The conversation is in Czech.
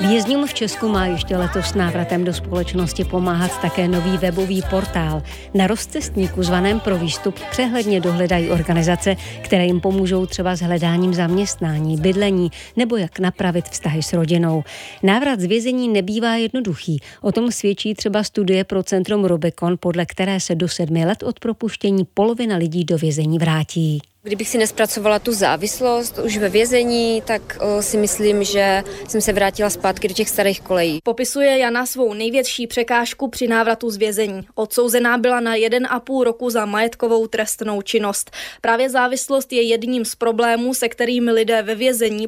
Vězňům v Česku má ještě letos s návratem do společnosti pomáhat také nový webový portál. Na rozcestníku zvaném Pro výstup přehledně dohledají organizace, které jim pomůžou třeba s hledáním zaměstnání, bydlení nebo jak napravit vztahy s rodinou. Návrat z vězení nebývá jednoduchý. O tom svědčí třeba studie pro centrum Rubicon, podle které se do 7 let od propuštění polovina lidí do vězení vrátí. Kdybych si nespracovala tu závislost už ve vězení, tak si myslím, že jsem se vrátila zpátky do těch starých kolejí. Popisuje Jana svou největší překážku při návratu z vězení. Odsouzená byla na 1,5 roku za majetkovou trestnou činnost. Právě závislost je jedním z problémů, se kterými lidé ve vězení